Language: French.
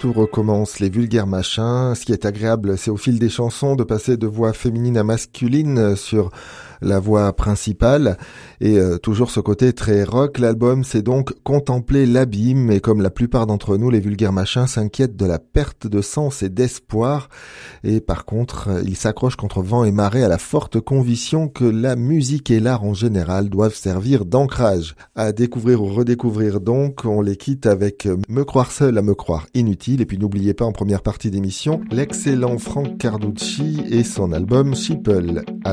tout recommence, les vulgaires machins. Ce qui est agréable, c'est au fil des chansons de passer de voix féminine à masculine sur la voix principale. Et toujours ce côté très rock. L'album, c'est donc contempler l'abîme. Et comme la plupart d'entre nous, les vulgaires machins s'inquiètent de la perte de sens et d'espoir. Et par contre, ils s'accrochent contre vent et marée à la forte conviction que la musique et l'art en général doivent servir d'ancrage. À découvrir ou redécouvrir donc, on les quitte avec Me croire seul à me croire inutile. Et puis n'oubliez pas en première partie d'émission, l'excellent Frank Carducci et son album Sheeple.